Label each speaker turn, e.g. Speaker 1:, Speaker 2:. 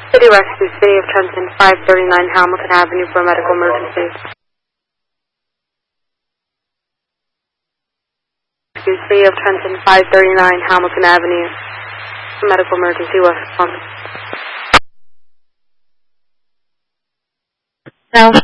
Speaker 1: City Rescue, City of Trenton, 539 Hamilton Avenue for a medical emergency. City of Trenton, 539 Hamilton Avenue for medical emergency, West Palm.
Speaker 2: South